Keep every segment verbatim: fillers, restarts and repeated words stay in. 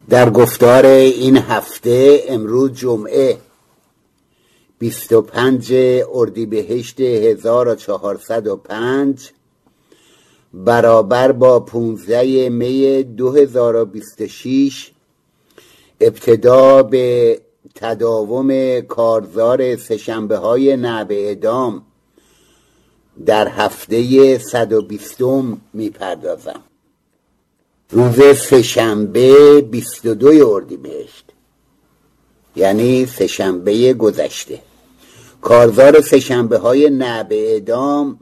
در گفتار این هفته امروز جمعه بیست و پنج اردیبهشت هزار و چهارصد و پنج برابر با پانزده می دو هزار و بیست و شش ابتدا به تداوم کارزار سه‌شنبه های نعب اعدام در هفته صد و بیستم میپردازم. روز سه‌شنبه بیست و دو اردیبهشت، یعنی سه‌شنبه گذشته، کارزار سه‌شنبه های نعب اعدام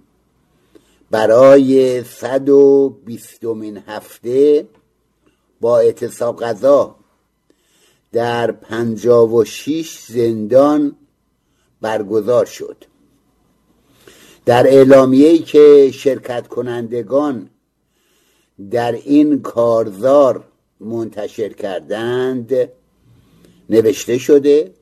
برای صد و بیستمین هفته با اعتصاب قضا در پنجاه و شش زندان برگزار شد. در اعلامیه‌ای که شرکت کنندگان در این کارزار منتشر کردند نوشته شده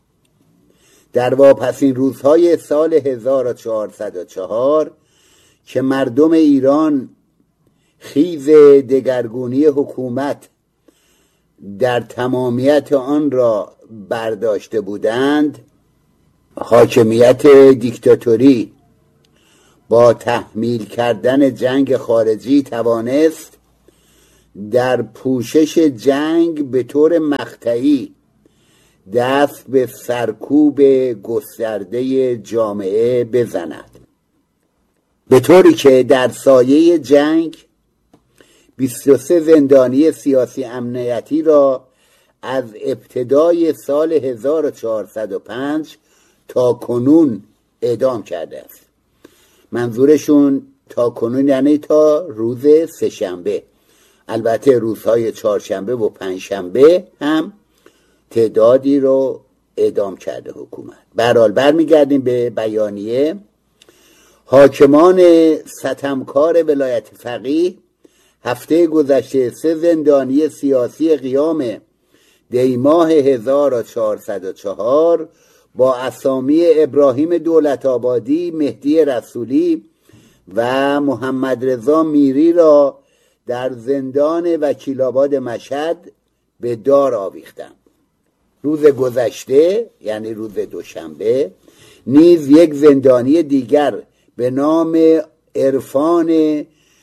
در واپسین روزهای سال هزار و چهارصد و چهار که مردم ایران خیز دگرگونی حکومت در تمامیت آن را برداشته بودند، حاکمیت دیکتاتوری با تحمیل کردن جنگ خارجی توانست در پوشش جنگ به طور مقطعی دست به سرکوب گسترده جامعه بزند، به طوری که در سایه جنگ بیست و سه زندانی سیاسی امنیتی را از ابتدای سال هزار و چهارصد و پنج تا کنون اعدام کرده است. منظورشون تا کنون یعنی تا روز سه‌شنبه. البته روزهای چهارشنبه و پنجشنبه هم تعدادی رو اعدام کرده حکومت. به هر حال برمیگردیم به بیانیه. حاکمان ستمکار ولایت فقیه هفته گذشته سه زندانی سیاسی قیام دیماه هزار و چهارصد و چهار با اسامی ابراهیم دولت‌آبادی، مهدی رسولی و محمد رضا میری را در زندان وکیل‌آباد مشهد به دار آویختند. روز گذشته یعنی روز دوشنبه نیز یک زندانی دیگر به نام عرفان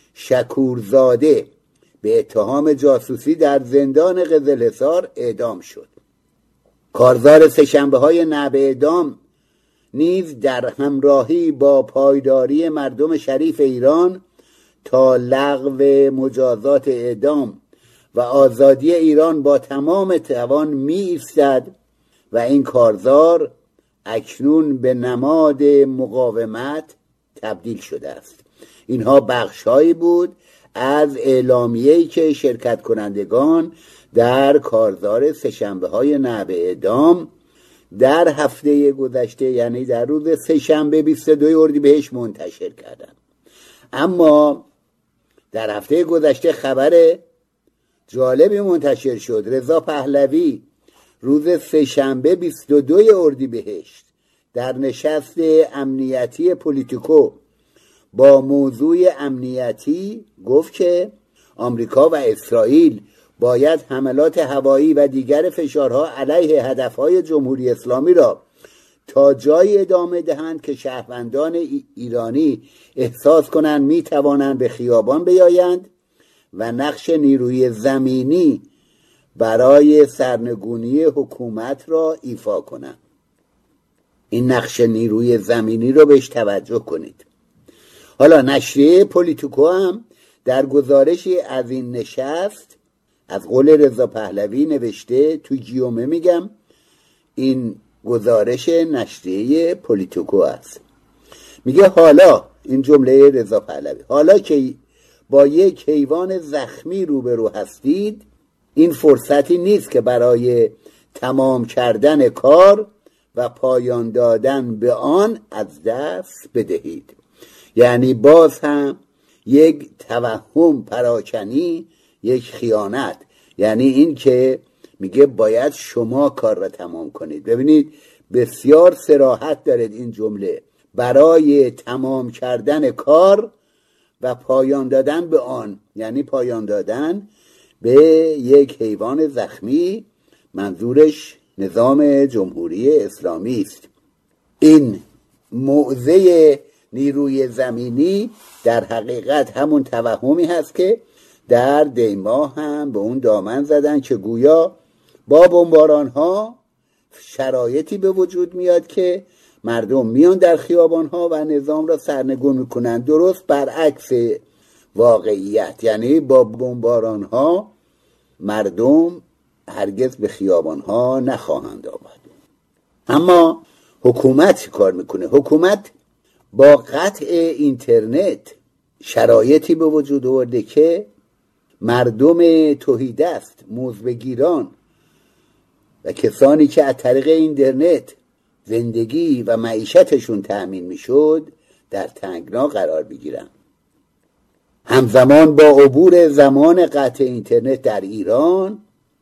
شکورزاده به اتهام جاسوسی در زندان قزلحصار اعدام شد. کارزار سه‌شنبه های نعب اعدام نیز در همراهی با پایداری مردم شریف ایران تا لغو مجازات اعدام و آزادی ایران با تمام توان می ایستد و این کارزار اکنون به نماد مقاومت تبدیل شده است. اینها بخش‌هایی بود از اعلامیه‌ای که شرکت کنندگان در کارزار سه‌شنبه های نعب اعدام در هفته گذشته یعنی در روز سه‌شنبه بیست و دو اردیبهشت منتشر کردند. اما در هفته گذشته خبر جالبی منتشر شد. رضا پهلوی روز سه‌شنبه بیست و دو اردیبهشت در نشست امنیتی پولیتیکو با موضوع امنیتی گفت که آمریکا و اسرائیل باید حملات هوایی و دیگر فشارها علیه هدفهای جمهوری اسلامی را تا جایی ادامه دهند که شهروندان ایرانی احساس کنند می توانند به خیابان بیایند و نقش نیروی زمینی برای سرنگونی حکومت را ایفا کنند. این نقش نیروی زمینی رو بهش توجه کنید. حالا نشریه پولیتیکو هم در گزارشی از این نشست از قول رضا پهلوی نوشته، تو گیومه میگم، این گزارش نشریه پولیتیکو است. میگه حالا، این جمله رضا پهلوی، حالا که با یک حیوان زخمی روبرو هستید این فرصتی نیست که برای تمام کردن کار و پایان دادن به آن از دست بدهید. یعنی باز هم یک توهم پراکنی، یک خیانت، یعنی این که میگه باید شما کار را تمام کنید. ببینید بسیار صراحت دارد این جمله، برای تمام کردن کار و پایان دادن به آن، یعنی پایان دادن به یک حیوان زخمی، منظورش نظام جمهوری اسلامی است. این موضع نیروی زمینی در حقیقت همون توهمی هست که در دیما هم به اون دامن زدن که گویا با بمباران ها شرایطی به وجود میاد که مردم میان در خیابان ها و نظام را سرنگون میکنن، درست برعکس واقعیت. یعنی با بمباران ها مردم هرگز به خیابان ها نخواهند آمد. اما حکومت چی کار میکنه؟ حکومت با قطع اینترنت شرایطی به وجود آورده که مردم تهیدست، موزبگیران و کسانی که از طریق اینترنت زندگی و معیشتشون تأمین میشد در تنگنا قرار بگیرن. همزمان با عبور زمان قطع اینترنت در ایران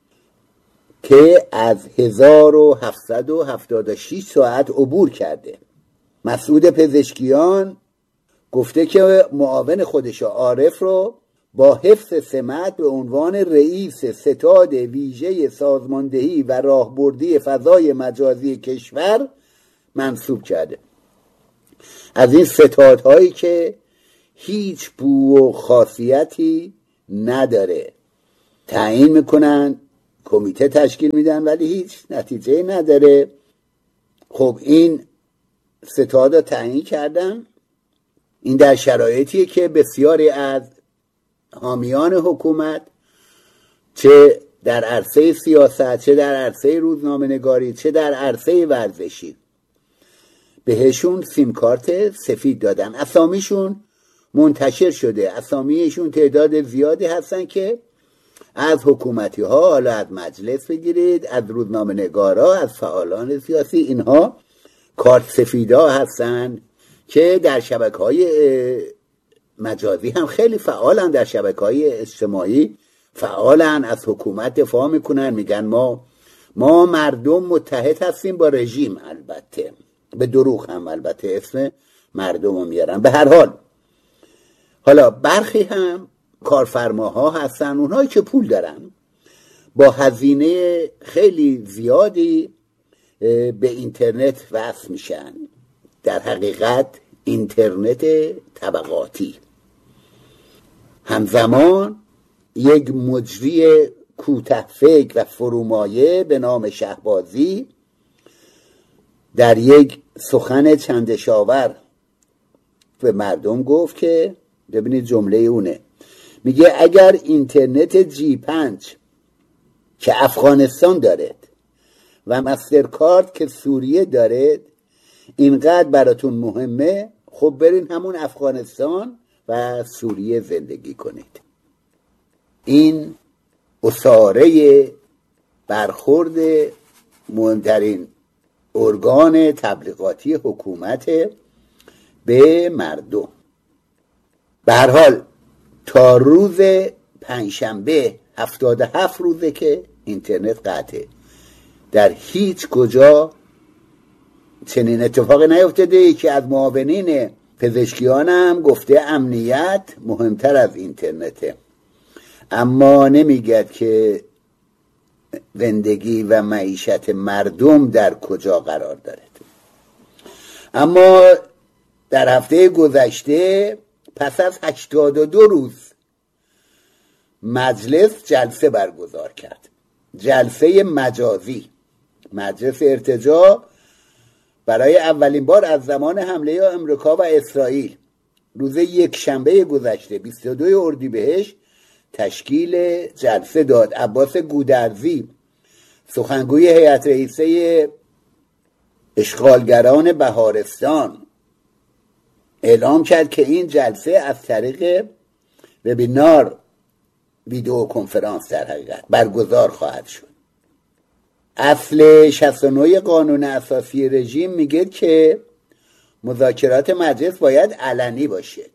که از هزار و هفتصد و هفتاد و شش ساعت عبور کرده، مسعود پزشکیان گفته که معاون خودش عارف رو با حفظ سمت به عنوان رئیس ستاد ویژه سازماندهی و راهبردی فضای مجازی کشور منصوب کرده. از این ستادهایی که هیچ بو و خاصیتی نداره تعیین میکنن، کمیته تشکیل میدن ولی هیچ نتیجه نداره. خب این ستاد تعیین کردن، این در شرایطیه که بسیاری از حامیان حکومت چه در عرصه سیاست، چه در عرصه روزنامه‌نگاری، چه در عرصه ورزشی بهشون سیم کارت سفید دادن. اسامیشون منتشر شده، اسامیشون تعداد زیادی هستن که از حکومتی ها، حالا از مجلس بگیرید، از روزنامه‌نگارا، از فعالان سیاسی، اینها کارت سفیدا هستن که در شبکه‌های مجازی هم خیلی فعالن، در شبکه‌های اجتماعی فعالن، از حکومت دفاع میکنن، میگن ما ما مردم متحد هستیم با رژیم. البته به دروغ هم البته اسم مردم رو میارن. به هر حال حالا برخی هم کارفرماها هستن، اونهایی که پول دارن با هزینه خیلی زیادی به اینترنت وصل میشن. در حقیقت اینترنت طبقاتی. همزمان یک مجری کوته فکر و فرومایه به نام شهبازی در یک سخن چندشاور به مردم گفت که ببینید جمله اونه، میگه اگر اینترنت جی پنج که افغانستان دارد و مسترکارد که سوریه دارد اینقدر براتون مهمه، خب برین همون افغانستان و سوریه زندگی کنید. این اساره برخورد مهمترین ارگان تبلیغاتی حکومت به مردم. به هر حال تا روز پنجشنبه هفتاد و هفت روزه که اینترنت قطعه. در هیچ کجا چنین اتفاقی نیفتاده که از معاونین پزشکیان هم گفته امنیت مهمتر از اینترنته، اما نمیگد که زندگی و معیشت مردم در کجا قرار دارد. اما در هفته گذشته پس از هشتاد و دو روز مجلس جلسه برگزار کرد، جلسه مجازی. مجلس ارتجاع برای اولین بار از زمان حمله امریکا و اسرائیل روز یک شنبه گذشته بیست و دو اردیبهشت تشکیل جلسه داد. عباس گودرزی سخنگوی هیئت رئیسه اشغالگران بهارستان اعلام کرد که این جلسه از طریق وبینار، ویدیو کنفرانس در حقیقت برگزار خواهد شد. اصل شصت و نه قانون اساسی رژیم میگه که مذاکرات مجلس باید علنی باشد.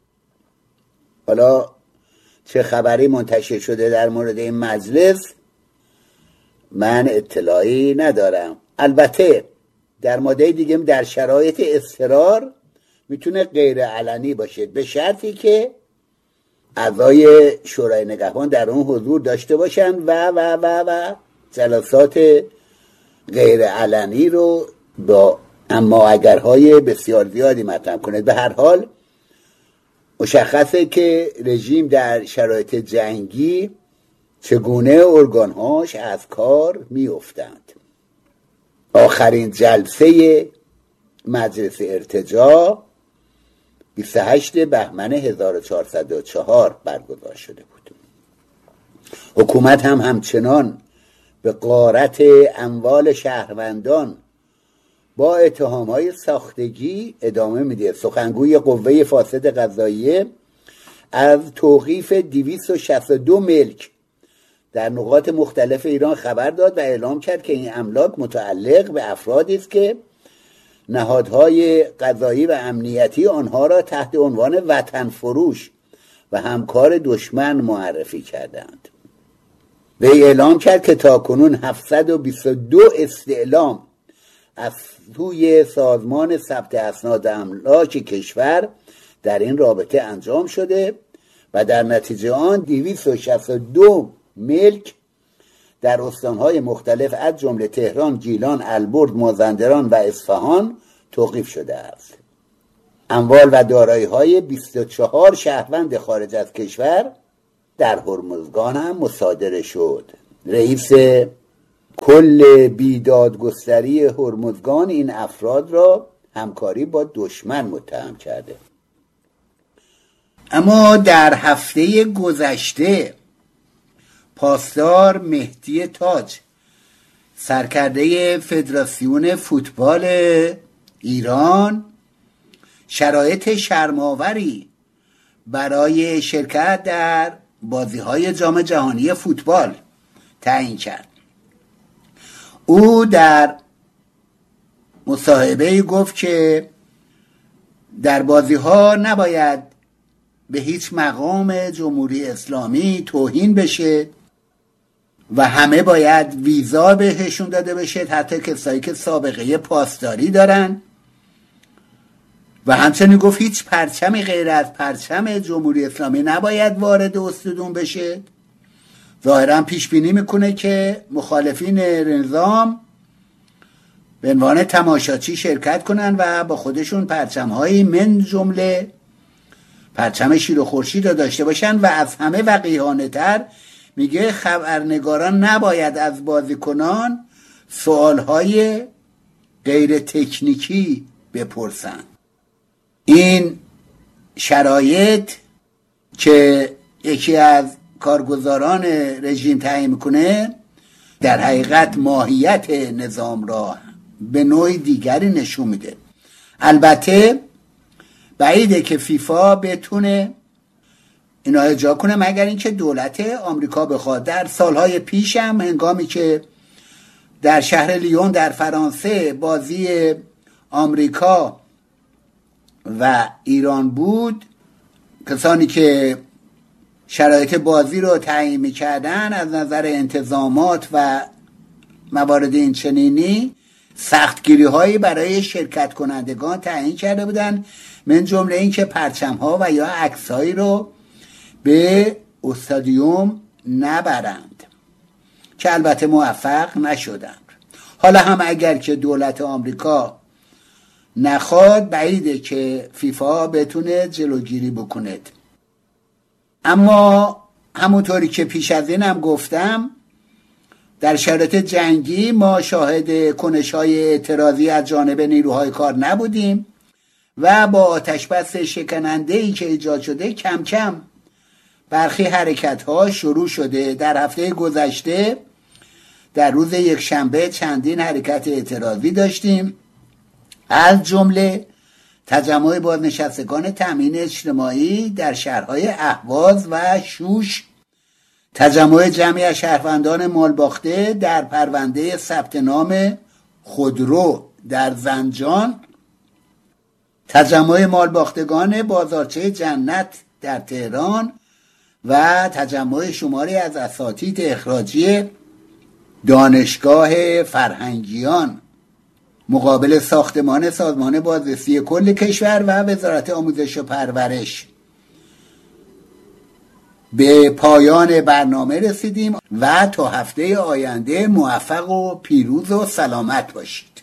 حالا چه خبری منتشر شده در مورد این مجلس من اطلاعی ندارم. البته در ماده دیگه در شرایط اضطرار میتونه غیر علنی باشه، به شرطی که اعضای شورای نگهبان در اون حضور داشته باشن و و و و جلسات غیر علنی رو با اما اگرهای بسیار زیادی مطرح کنه. به هر حال مشخصه که رژیم در شرایط جنگی چگونه ارگانهاش از کار میافتند. آخرین جلسه مجلس ارتجاع بیست و هشتم بهمن هزار و چهارصد و چهار برگزار شده بود. حکومت هم همچنان به غارت اموال شهروندان با اتهامهای ساختگی ادامه میده. سخنگوی قوه فاسد قضاییه از توقیف دویست و شصت و دو ملک در نقاط مختلف ایران خبر داد و اعلام کرد که این املاک متعلق به افرادی است که نهادهای قضایی و امنیتی آنها را تحت عنوان وطن فروش و همکار دشمن معرفی کردند. وی اعلام کرد که تاکنون هفتصد و بیست و دو استعلام از سوی سازمان ثبت اسناد املاک کشور در این رابطه انجام شده و در نتیجه آن دویست و شصت و دو ملک در استانهای مختلف از جمله تهران، گیلان، البرز، مازندران و اصفهان توقیف شده است. اموال و دارایی‌های بیست و چهار شهروند خارج از کشور در هرمزگان هم مصادره شد. رئیس کل بیدادگستری هرمزگان این افراد را همکاری با دشمن متهم کرده. اما در هفته گذشته پاسدار مهدی تاج، سرکرده فدراسیون فوتبال ایران، شرایط شرم‌آوری برای شرکت در بازی‌های جام جهانی فوتبال تعیین کرد. او در مصاحبه‌ای گفت که در بازی‌ها نباید به هیچ مقام جمهوری اسلامی توهین بشه و همه باید ویزا بهشون داده بشه، حتی کسایی که سابقه پاسداری دارن. و همچنین گفت هیچ پرچمی غیر از پرچم جمهوری اسلامی نباید وارد استودیوم بشه. ظاهرا پیش بینی میکنه که مخالفین نظام به عنوان تماشاچی شرکت کنن و با خودشون پرچم‌هایی من جمله پرچم شیر و خورشید را داشته باشن و از همه وقیحانه تر میگه خبرنگاران نباید از بازیکنان سوالهای غیر تکنیکی بپرسن. این شرایط که یکی از کارگزاران رژیم تعیین میکنه در حقیقت ماهیت نظام را به نوع دیگری نشون میده. البته بعیده که فیفا بتونه اینا اجرا کنه مگر اینکه دولت آمریکا بخواد. در سالهای پیش هم هنگامی که در شهر لیون در فرانسه بازی آمریکا و ایران بود، کسانی که شرایط بازی رو تعیین می‌کردن از نظر انتظامات و موارد این چنینی سختگیری هایی برای شرکت کنندگان تعیین کرده بودن، من جمله این که پرچم ها و یا عکس هایی رو به استادیوم نبرند که البته موفق نشدند. حالا هم اگر که دولت آمریکا نخواد بعیده که فیفا بتونه جلوگیری بکنه. اما همونطوری که پیش از این هم گفتم در شرایط جنگی ما شاهد کنش‌های اعتراضی از جانب نیروهای کار نبودیم و با آتشبس شکننده‌ای که ایجاد شده کم کم برخی حرکت‌ها شروع شده. در هفته گذشته در روز یک شنبه چندین حرکت اعتراضی داشتیم، از جمله تجمع بازنشستگان تامین اجتماعی در شهرهای اهواز و شوش، تجمع جمعی از شهروندان مالباخته در پرونده ثبت نام خودرو در زنجان، تجمع مالباختگان بازارچه جنت در تهران و تجمع شماری از اساتید اخراجی دانشگاه فرهنگیان مقابل ساختمان سازمان بازرسی کل کشور و وزارت آموزش و پرورش. به پایان برنامه رسیدیم و تا هفته آینده موفق و پیروز و سلامت باشید.